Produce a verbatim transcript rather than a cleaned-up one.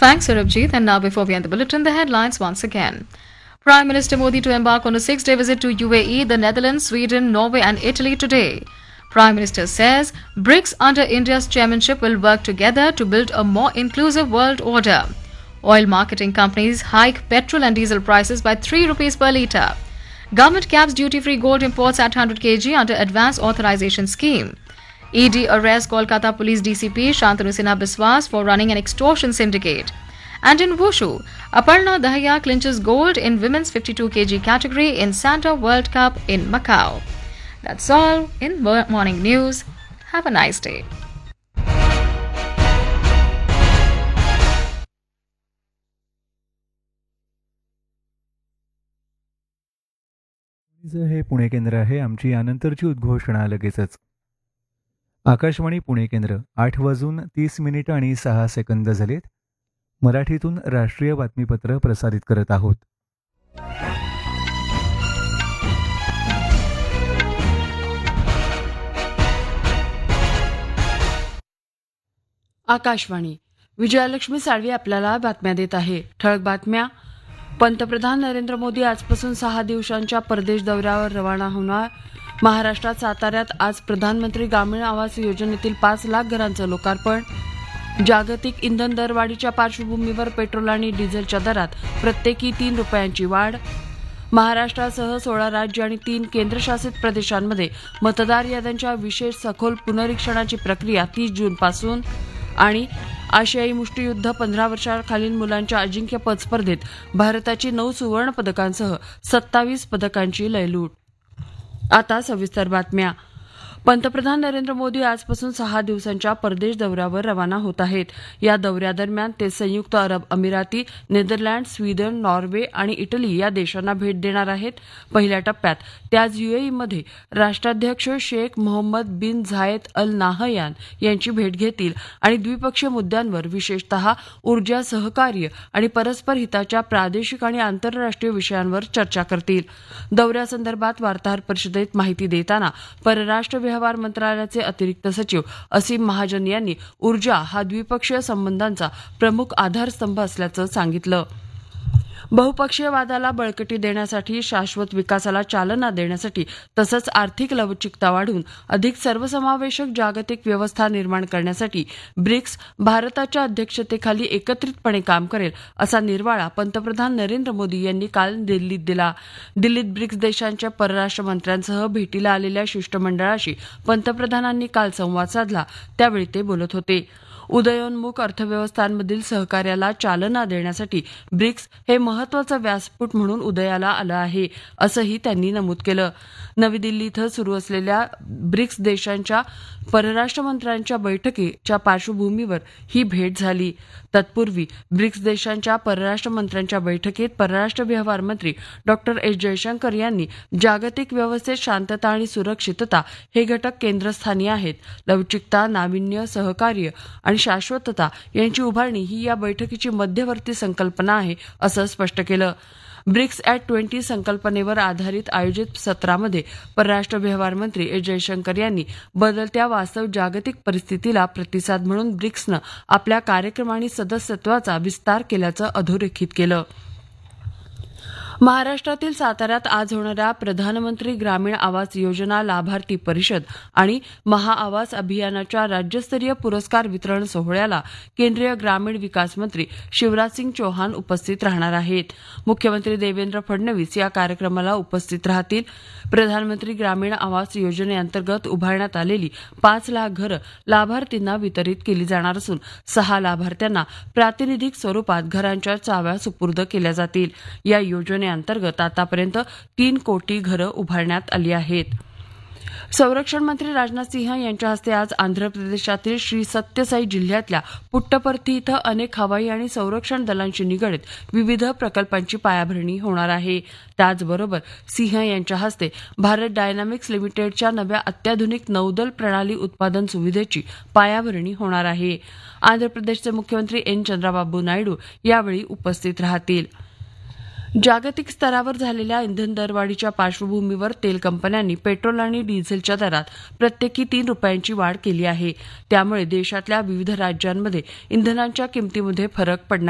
Thanks, Sarabjit. And now, before we end the bulletin, the headlines once again. Prime Minister Modi to embark on a six-day visit to U A E, the Netherlands, Sweden, Norway and Italy today. Prime Minister says BRICS under India's chairmanship will work together to build a more inclusive world order. Oil marketing companies hike petrol and diesel prices by three rupees per litre. Government caps duty-free gold imports at one hundred kilograms under advance authorization scheme. E D arrests Kolkata Police D C P Shantanu Sinha Biswas for running an extortion syndicate. And in Wushu, Aparna Dahya clinches gold in women's fifty-two kilograms category in Santa World Cup in Macau. That's all in Morning News. Have a nice day. हे पुणे केंद्र आहे. आमची यानंतरची उद्घोषणा लगेचच. आकाशवाणी पुणे केंद्र. आठ वाजून तीस मिनिटं आणि सहा सेकंद झालेत. मराठीतून राष्ट्रीय बातमीपत्र प्रसारित करत आहोत. आकाशवाणी. विजयालक्ष्मी साळवी आपल्याला बातम्या देत आहे. ठळक बातम्या. पंतप्रधान नरेंद्र मोदी आजपासून सहा दिवसांच्या परदेश दौऱ्यावर रवाना होणार. महाराष्ट्रात साताऱ्यात आज प्रधानमंत्री ग्रामीण आवास योजनेतील पाच लाख घरांचं लोकार्पण. जागतिक इंधन दरवाढीच्या पार्श्वभूमीवर पेट्रोल आणि डिझेलच्या दरात प्रत्येकी तीन रुपयांची वाढ. महाराष्ट्रासह सोळा राज्य आणि तीन केंद्रशासित प्रदेशांमध्ये मतदार याद्यांच्या विशेष सखोल पुनरीक्षणाची प्रक्रिया तीस जूनपासून. आणि आशियाई मुष्टियुद्ध पंधरा वर्षाखालील मुलांच्या अजिंक्यपद स्पर्धेत भारताची नऊ सुवर्ण पदकांसह सत्तावीस पदकांची लयलूट. आता सविस्तर बातम्या. पंतप्रधान नरेंद्र मोदी आजपासून सहा दिवसांच्या परदेश दौऱ्यावर रवाना होत आहेत. या दौऱ्यादरम्यान ते संयुक्त अरब अमिराती, नेदरलँड, स्वीडन, नॉर्वे आणि इटली या देशांना भेट देणार आहेत. पहिल्या टप्प्यात ते आज युएईमध्ये राष्ट्राध्यक्ष शेख मोहम्मद बिन झायेद अल नाहयान यांची भेट घेतील आणि द्विपक्षीय मुद्द्यांवर विशेषतः ऊर्जा सहकार्य आणि परस्पर हिताच्या प्रादेशिक आणि आंतरराष्ट्रीय विषयांवर चर्चा करतील. दौऱ्यासंदर्भात वार्ताहर परिषदेत माहिती देताना परराष्ट्र व्यवहार मंत्रालयाचे अतिरिक्त सचिव असीम महाजन यांनी ऊर्जा हा द्विपक्षीय संबंधांचा प्रमुख आधारस्तंभ असल्याचं सांगितलं. बहुपक्षीय वादाला बळकटी देण्यासाठी, शाश्वत विकासाला चालना देण्यासाठी तसंच आर्थिक लवचिकता वाढवून अधिक सर्वसमावेशक जागतिक व्यवस्था निर्माण करण्यासाठी ब्रिक्स भारताच्या अध्यक्षतेखाली एकत्रितपणे काम करेल असा निर्वाळा पंतप्रधान नरेंद्र मोदी यांनी काल दिल्लीत दिला. दिल्लीत ब्रिक्स देशांच्या परराष्ट्र मंत्र्यांसह भेटीला आलेल्या शिष्टमंडळाशी पंतप्रधानांनी काल संवाद साधला. त्यावेळी ते बोलत होते. उदयोन्मुख अर्थव्यवस्थांमधील सहकार्याला चालना देण्यासाठी ब्रिक्स हे महत्वाचं व्यासपीठ म्हणून उदयाला आलं आहे, असंही त्यांनी नमूद केलं. नवी दिल्ली इथं सुरू असलेल्या ब्रिक्स देशांच्या परराष्ट्र मंत्र्यांच्या बैठकीच्या पार्श्वभूमीवर ही भेट झाली. तत्पूर्वी ब्रिक्स देशांच्या परराष्ट्र मंत्र्यांच्या बैठकीत परराष्ट्र व्यवहार मंत्री डॉक्टर एस जयशंकर यांनी जागतिक व्यवस्थेत शांतता आणि सुरक्षितता हे घटक केंद्रस्थानी आहेत. लवचिकता, नाविन्य, सहकार्य आणि शाश्वतता यांची उभारणी ही या बैठकीची मध्यवर्ती संकल्पना आहे, असं स्पष्ट केलं. ब्रिक्स ॲट ट्वेंटी संकल्पनेवर आधारित आयोजित सत्रामध्ये परराष्ट्र व्यवहार मंत्री एस जयशंकर यांनी बदलत्या वास्तव जागतिक परिस्थितीला प्रतिसाद म्हणून ब्रिक्सनं आपल्या कार्यक्रम आणि सदस्यत्वाचा विस्तार केल्याचं अधोरेखित केलं. महाराष्ट्रातील साताऱ्यात आज होणाऱ्या प्रधानमंत्री ग्रामीण आवास योजना लाभार्थी परिषद आणि महाआवास अभियानाच्या राज्यस्तरीय पुरस्कार वितरण सोहळ्याला केंद्रीय ग्रामीण विकास मंत्री शिवराजसिंग चौहान उपस्थित राहणार आहेत. मुख्यमंत्री देवेंद्र फडणवीस या कार्यक्रमाला उपस्थित राहतील. प्रधानमंत्री ग्रामीण आवास योजनेअंतर्गत उभारण्यात आलेली पाच लाख घरं लाभार्थींना वितरित केली जाणार असून सहा लाभार्थ्यांना प्रातिनिधिक स्वरूपात घरांच्या चाव्या सुपूर्द केल्या जातील. या योजने अंतर्गत आतापर्यंत तीन कोटी घरं उभारण्यात आली आहेत. संरक्षण मंत्री राजनाथ सिंह यांच्या हस्ते आज आंध्र प्रदेशातील श्री सत्यसाई जिल्ह्यातल्या पुट्टपर्थी इथं अनेक हवाई आणि संरक्षण दलांशी निगडीत विविध प्रकल्पांची पायाभरणी होणार आहे. त्याचबरोबर सिंह यांच्या हस्ते भारत डायनामिक्स लिमिटेडच्या नव्या अत्याधुनिक नौदल प्रणाली उत्पादन सुविधेची पायाभरणी होणार आहे. आंध्र प्रदेशचे मुख्यमंत्री एन चंद्राबाबू नायडू यावेळी उपस्थित राहतील. जागतिक स्तरावर झालेल्या इंधन दरवाढीच्या पार्श्वभूमीवर तेल कंपन्यांनी पेट्रोल आणि डिझेलच्या दरात प्रत्येकी तीन रुपयांची वाढ केली आहे. त्यामुळे देशातल्या विविध राज्यांमध्ये इंधनांच्या किमतीमध्ये फरक पडणार